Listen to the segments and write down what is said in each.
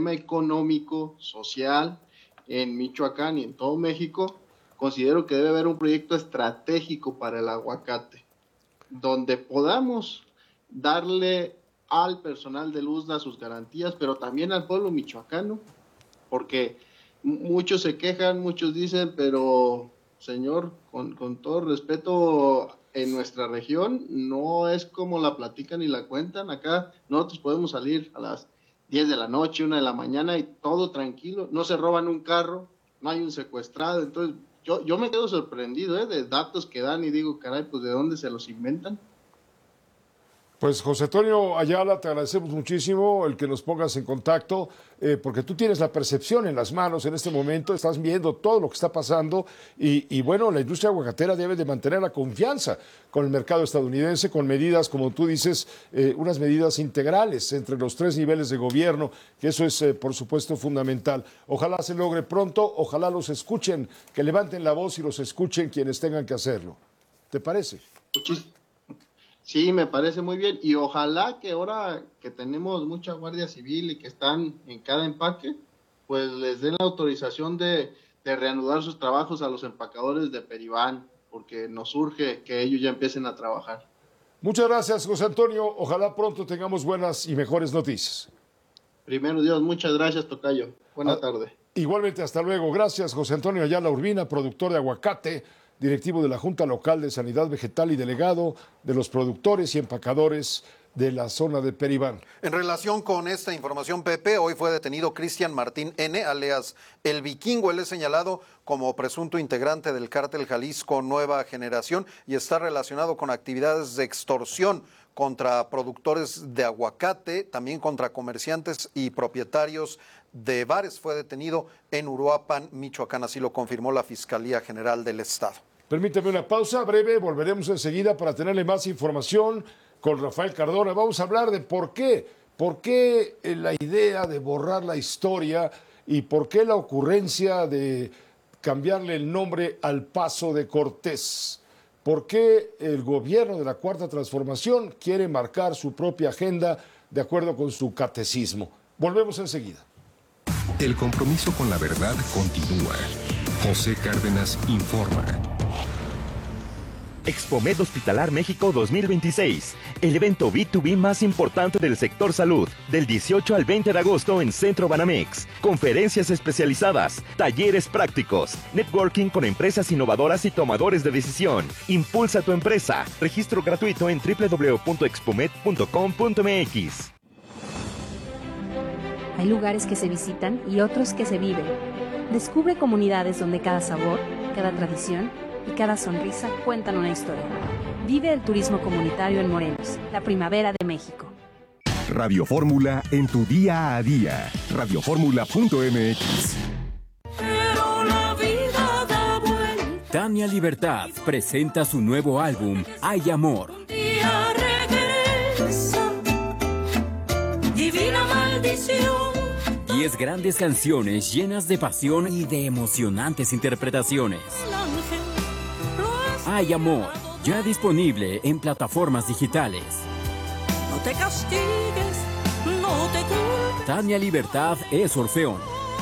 tema económico, social, en Michoacán y en todo México, considero que debe haber un proyecto estratégico para el aguacate, donde podamos darle al personal del USDA sus garantías, pero también al pueblo michoacano, porque muchos se quejan, muchos dicen, pero señor, con todo respeto, en nuestra región no es como la platican y la cuentan. Acá nosotros podemos salir a las 10 de la noche, 1 de la mañana y todo tranquilo, no se roban un carro, no hay un secuestrado. Entonces yo me quedo sorprendido de datos que dan y digo, caray, pues ¿de dónde se los inventan? Pues José Antonio Ayala, te agradecemos muchísimo el que nos pongas en contacto, porque tú tienes la percepción en las manos en este momento, estás viendo todo lo que está pasando y bueno, la industria aguacatera debe de mantener la confianza con el mercado estadounidense, con medidas, como tú dices, unas medidas integrales entre los 3 niveles de gobierno, que eso es, por supuesto, fundamental. Ojalá se logre pronto, ojalá los escuchen, que levanten la voz y los escuchen quienes tengan que hacerlo. ¿Te parece? Sí, me parece muy bien y ojalá que ahora que tenemos mucha Guardia Civil y que están en cada empaque, pues les den la autorización de reanudar sus trabajos a los empacadores de Peribán, porque nos urge que ellos ya empiecen a trabajar. Muchas gracias, José Antonio. Ojalá pronto tengamos buenas y mejores noticias. Primero Dios, muchas gracias, tocayo. Buena tarde. Igualmente, hasta luego. Gracias, José Antonio Ayala Urbina, productor de aguacate, directivo de la Junta Local de Sanidad Vegetal y delegado de los productores y empacadores de la zona de Peribán. En relación con esta información, Pepe, hoy fue detenido Cristian Martín N., alias El Vikingo. Él es señalado como presunto integrante del cártel Jalisco Nueva Generación y está relacionado con actividades de extorsión contra productores de aguacate, también contra comerciantes y propietarios de bares. Fue detenido en Uruapan, Michoacán, así lo confirmó la Fiscalía General del Estado. Permítame una pausa breve, volveremos enseguida para tenerle más información con Rafael Cardona. Vamos a hablar de por qué la idea de borrar la historia y por qué la ocurrencia de cambiarle el nombre al Paso de Cortés. ¿Por qué el gobierno de la Cuarta Transformación quiere marcar su propia agenda de acuerdo con su catecismo? Volvemos enseguida. El compromiso con la verdad continúa. José Cárdenas informa. Expomed Hospitalar México 2026, el evento B2B más importante del sector salud, del 18 al 20 de agosto en Centro Banamex. Conferencias especializadas, talleres prácticos, networking con empresas innovadoras y tomadores de decisión. Impulsa tu empresa. Registro gratuito en www.expomed.com.mx. Hay lugares que se visitan y otros que se viven. Descubre comunidades donde cada sabor, cada tradición y cada sonrisa cuentan una historia. Vive el turismo comunitario en Morelos, la primavera de México. Radio Fórmula en tu día a día. Radioformula.mx. Tania Libertad presenta su nuevo álbum, Hay Amor. Divina maldición. 10 grandes canciones llenas de pasión y de emocionantes interpretaciones. Hay Amor, ya disponible en plataformas digitales. No te castigues, no te culpes. Tania Libertad es Orfeón.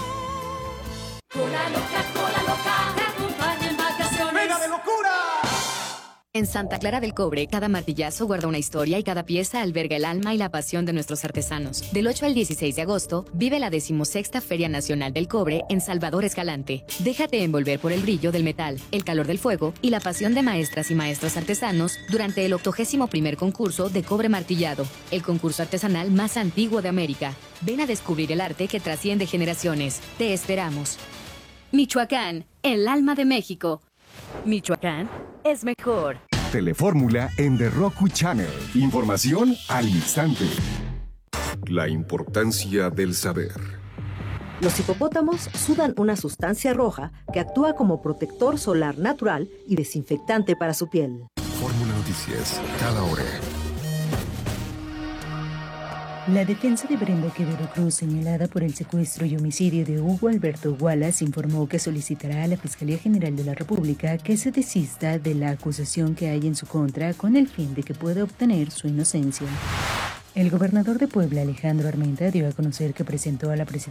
Cola loca, te acompaña en vacaciones. ¡Venga de locura! En Santa Clara del Cobre, cada martillazo guarda una historia y cada pieza alberga el alma y la pasión de nuestros artesanos. Del 8 al 16 de agosto, vive la 16ª Feria Nacional del Cobre en Salvador Escalante. Déjate envolver por el brillo del metal, el calor del fuego y la pasión de maestras y maestros artesanos durante el 81º concurso de cobre martillado, el concurso artesanal más antiguo de América. Ven a descubrir el arte que trasciende generaciones. Te esperamos. Michoacán, el alma de México. Michoacán es mejor. Telefórmula en The Roku Channel. Información al instante. La importancia del saber. Los hipopótamos sudan una sustancia roja que actúa como protector solar natural y desinfectante para su piel. Fórmula Noticias, cada hora. La defensa de Brenda Quevedo Cruz, señalada por el secuestro y homicidio de Hugo Alberto Wallace, informó que solicitará a la Fiscalía General de la República que se desista de la acusación que hay en su contra con el fin de que pueda obtener su inocencia. El gobernador de Puebla, Alejandro Armenta, dio a conocer que presentó a la presidencia